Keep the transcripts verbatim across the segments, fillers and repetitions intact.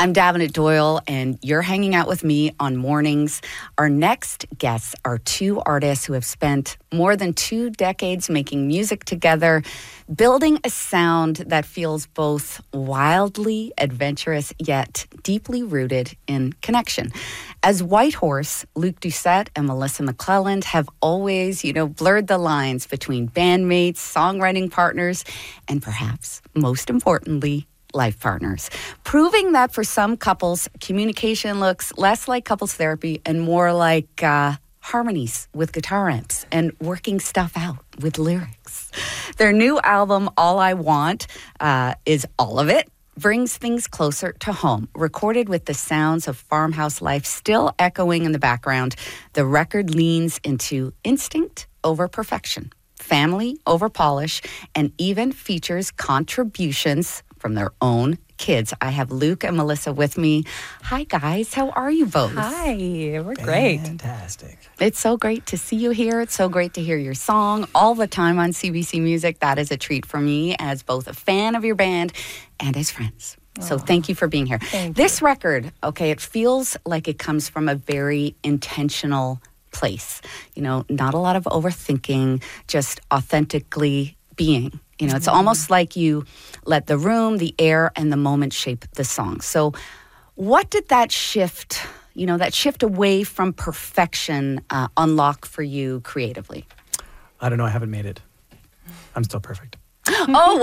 I'm Davenant Doyle, and you're hanging out with me on Mornings. Our next guests are two artists who have spent more than two decades making music together, building a sound that feels both wildly adventurous yet deeply rooted in connection. As Whitehorse, Luke Doucette and Melissa McClelland have always, you know, blurred the lines between bandmates, songwriting partners, and perhaps most importantly, life partners, proving that for some couples, communication looks less like couples therapy and more like uh, harmonies with guitar amps and working stuff out with lyrics. Their new album, All I Want, uh, is all of it, brings things closer to home. Recorded with the sounds of farmhouse life still echoing in the background, the record leans into instinct over perfection, family over polish, and even features contributions from their own kids. I have Luke and Melissa with me. Hi, guys. How are you both? Hi. We're great. Fantastic. It's so great to see you here. It's so great to hear your song all the time on C B C Music. That is a treat for me as both a fan of your band and as friends. So thank you for being here. Thank this you. record, okay, it feels like it comes from a very intentional place. You know, not a lot of overthinking, just authentically being. You know, it's mm-hmm. almost like you let the room, the air, and the moment shape the song. So what did that shift, you know, that shift away from perfection uh, unlock for you creatively? I don't know. I haven't made it. I'm still perfect. Oh,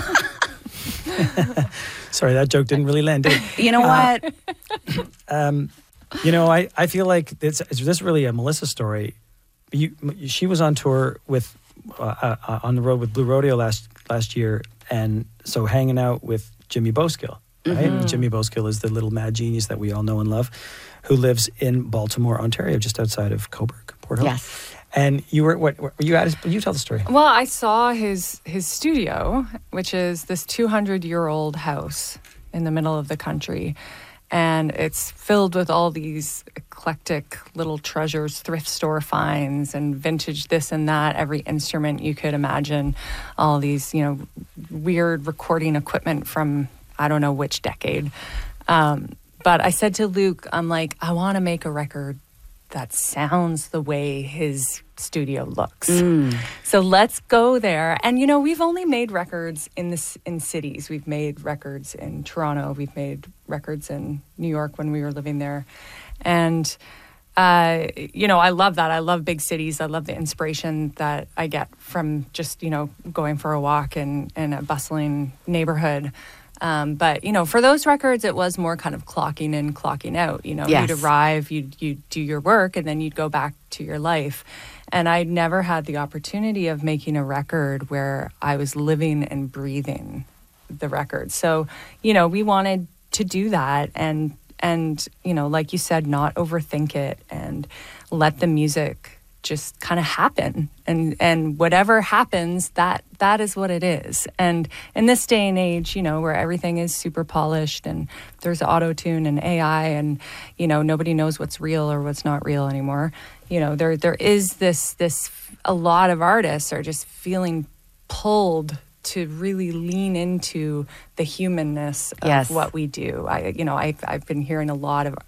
Sorry, that joke didn't really land, did it? you know Uh, what? Um, you know, I, I feel like it's, it's this really a Melissa story. You, she was on tour with uh, uh, on the road with Blue Rodeo last last year, and so hanging out with Jimmy Boskill. Right? Mm-hmm. Jimmy Boskill is the little mad genius that we all know and love, who lives in Baltimore, Ontario, just outside of Cobourg, Port Hope. Yes. And you were what? Were you at? His, you tell the story. Well, I saw his his studio, which is this two hundred year old house in the middle of the country. And it's filled with all these eclectic little treasures, thrift store finds, and vintage this and that, every instrument you could imagine, all these, you know, weird recording equipment from I don't know which decade. Um, but I said to Luke, I'm like, I want to make a record that sounds the way his studio looks. Mm. So let's go there. And, you know, we've only made records in this in cities. We've made records in Toronto. We've made records in New York when we were living there. And, uh, you know, I love that. I love big cities. I love the inspiration that I get from just, you know, going for a walk in, in a bustling neighborhood. Um, but, you know, for those records, it was more kind of clocking in, clocking out. You know, Yes. you'd arrive, you'd, you'd do your work, and then you'd go back to your life. And I never had the opportunity of making a record where I was living and breathing the record. So, you know, we wanted to do that and, and you know, like you said, not overthink it and let the music just kind of happen, and and whatever happens, that that is what it is. And in this day and age, you know, where everything is super polished and there's auto-tune and A I, and you know, nobody knows what's real or what's not real anymore. You know, there there is this this a lot of artists are just feeling pulled to really lean into the humanness of Yes. what we do. I, you know, I've, I've been hearing a lot of